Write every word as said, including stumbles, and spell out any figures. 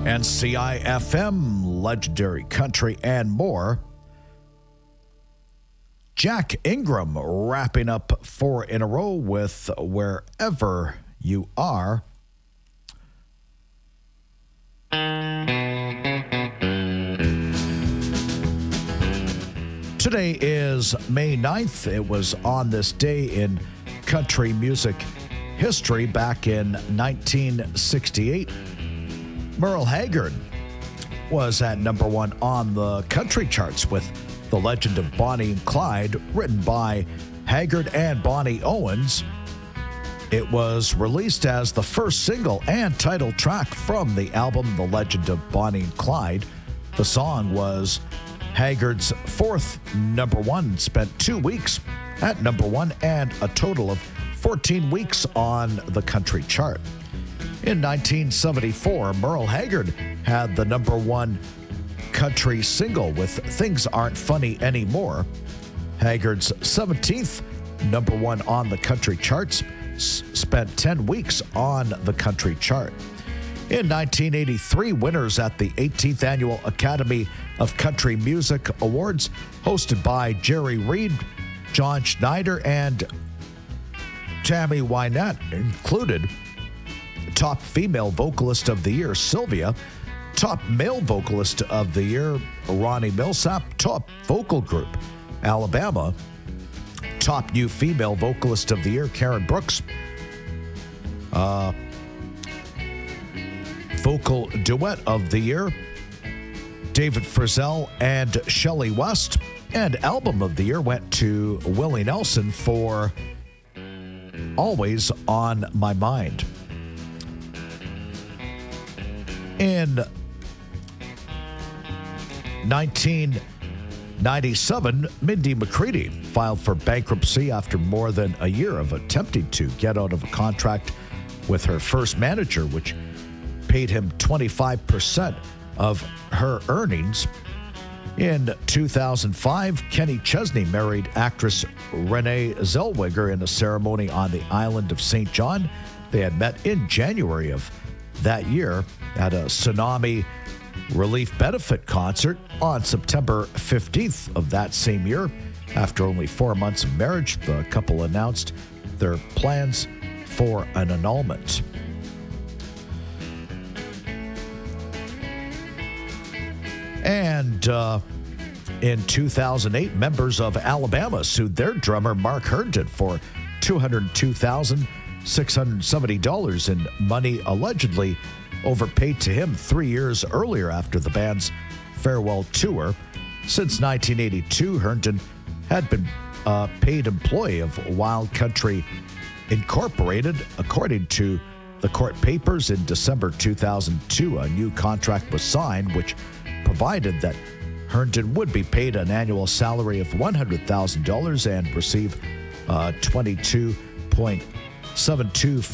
N C I F M, legendary country, and more. Jack Ingram wrapping up four in a row with Wherever You Are. Today is May ninth. It was on this day in country music history back in nineteen sixty-eight. Merle Haggard was at number one on the country charts with The Legend of Bonnie and Clyde, written by Haggard and Bonnie Owens. It was released as the first single and title track from the album The Legend of Bonnie and Clyde. The song was Haggard's fourth number one, spent two weeks at number one and a total of fourteen weeks on the country chart. In nineteen seventy-four, Merle Haggard had the number one country single with Things Aren't Funny Anymore. Haggard's seventeenth number one on the country charts, s- spent ten weeks on the country chart. In nineteen eighty-three, winners at the eighteenth Annual Academy of Country Music Awards, hosted by Jerry Reed, John Schneider, and Tammy Wynette, included Top Female Vocalist of the Year, Sylvia; Top Male Vocalist of the Year, Ronnie Millsap; Top Vocal Group, Alabama; Top New Female Vocalist of the Year, Karen Brooks; uh, Vocal Duet of the Year, David Frizzell and Shelley West; and Album of the Year went to Willie Nelson for Always on My Mind. In nineteen ninety-seven, Mindy McCready filed for bankruptcy after more than a year of attempting to get out of a contract with her first manager, which paid him twenty-five percent of her earnings. In two thousand five, Kenny Chesney married actress Renee Zellweger in a ceremony on the island of Saint John. They had met in January of that year at a tsunami relief benefit concert on September fifteenth of that same year. After only four months of marriage, the couple announced their plans for an annulment. And uh, in two thousand eight, members of Alabama sued their drummer Mark Herndon for two hundred two thousand six hundred seventy dollars in money allegedly overpaid to him three years earlier after the band's farewell tour. Since nineteen eighty-two, Herndon had been a paid employee of Wild Country Incorporated. According to the court papers, in December two thousand two, a new contract was signed which provided that Herndon would be paid an annual salary of one hundred thousand dollars and receive uh, twenty-two point seven two